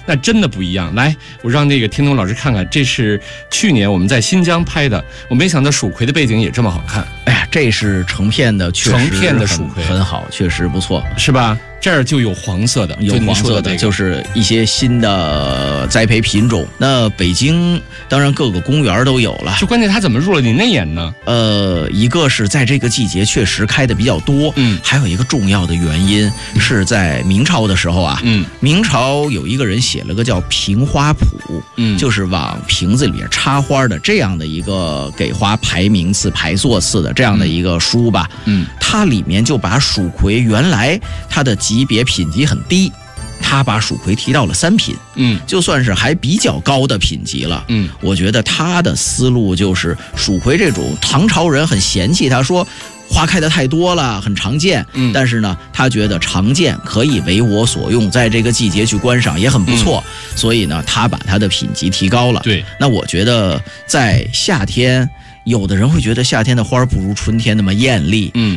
那真的不一样。来，我让那个听众老师看看，这是去年我们在新疆拍的，我没想到蜀葵的背景也这么好看。 哎呀，这是成片的，确实成片的蜀葵很好，确实不错， 是吧？这儿就有黄色的， 有黄色的，就是一些新的栽培品种。那北京当然各个公园都有了， 就关键它怎么入了你内眼呢？ 一个是在这个季节确实开的比较多，还有一个重要的原因是在明朝的时候啊，明朝有一个人写了个叫《评花谱》，就是往瓶子里面插花的这样的一个给花排名次、排座次的这样的一个书吧，它里面就把蜀葵原来它的级别品级很低，他把蜀葵提到了3品，就算是还比较高的品级了，我觉得他的思路就是蜀葵这种唐朝人很嫌弃，他说花开的太多了，很常见，但是呢，他觉得常见可以为我所用，在这个季节去观赏也很不错，所以呢，他把他的品级提高了。 对， 那我觉得在夏天，有的人会觉得夏天的花不如春天那么艳丽，